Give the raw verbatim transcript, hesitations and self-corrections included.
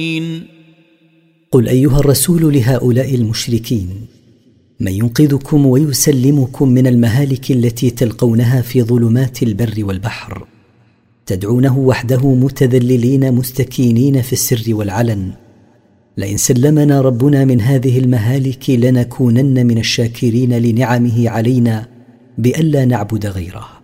قل أيها الرسول لهؤلاء المشركين: من ينقذكم ويسلمكم من المهالك التي تلقونها في ظلمات البر والبحر؟ تدعونه وحده متذللين مستكينين في السر والعلن. لئن سلمنا ربنا من هذه المهالك لنكونن من الشاكرين لنعمه علينا بألا نعبد غيره.